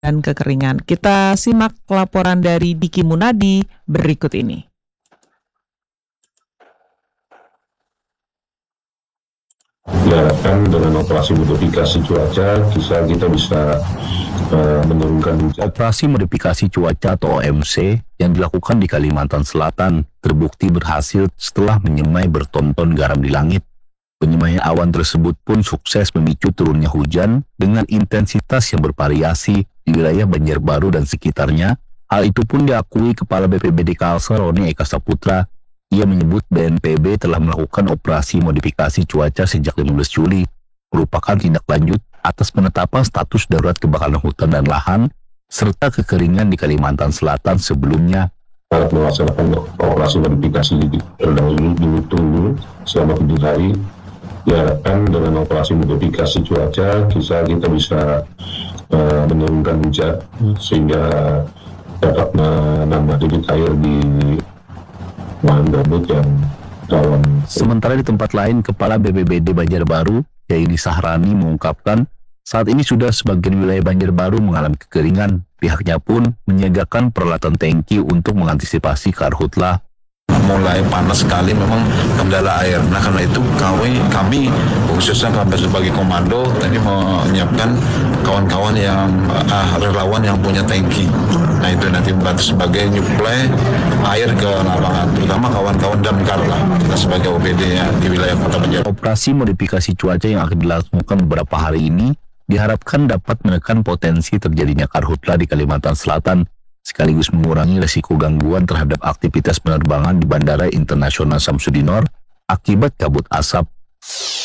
dan kekeringan. Kita simak laporan dari Diki Munadi berikut ini. Diharapkan dengan operasi modifikasi cuaca kita bisa menurunkan hujan. Operasi modifikasi cuaca atau OMC yang dilakukan di Kalimantan Selatan terbukti berhasil setelah menyemai bertonton garam di langit. Penyemaian awan tersebut pun sukses memicu turunnya hujan dengan intensitas yang bervariasi di wilayah Banjarbaru dan sekitarnya. Hal itu pun diakui Kepala BPBD Kalsel Roni Eka Saputra. Ia menyebut BNPB telah melakukan operasi modifikasi cuaca sejak 15 Juli, merupakan tindak lanjut atas penetapan status darurat kebakaran hutan dan lahan, serta kekeringan di Kalimantan Selatan sebelumnya. Melaksanakan operasi modifikasi terdahulu dulu selama 7 hari. Diharapkan dengan operasi modifikasi cuaca kita bisa menurunkan hujan sehingga dapat menambah debit air di lahan gambut yang dalam. Sementara di tempat lain, Kepala BPBD Banjarbaru, Yaini Sahrani mengungkapkan saat ini sudah sebagian wilayah Banjarbaru mengalami kekeringan. Pihaknya pun menyiagakan peralatan tangki untuk mengantisipasi karhutlah. Mulai panas sekali memang kendala air. Nah karena itu kami khususnya kami sebagai komando tadi menyiapkan kawan-kawan yang relawan yang punya tangki. Nah itu nanti membantu sebagai nyuplai air ke lapangan, terutama kawan-kawan damkar lah kita sebagai OPD ya di wilayah Kota Banjar. Operasi modifikasi cuaca yang akan dilakukan beberapa hari ini diharapkan dapat menekan potensi terjadinya karhutlah di Kalimantan Selatan, sekaligus mengurangi resiko gangguan terhadap aktivitas penerbangan di Bandara Internasional Samsudinor akibat kabut asap.